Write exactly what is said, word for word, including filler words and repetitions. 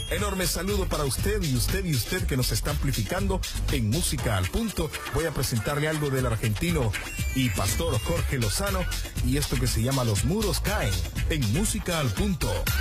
Enorme saludo para usted y usted y usted que nos está amplificando en Música al Punto. Voy a presentarle algo del argentino y pastor Jorge Lozano y esto que se llama Los muros caen en Música al Punto.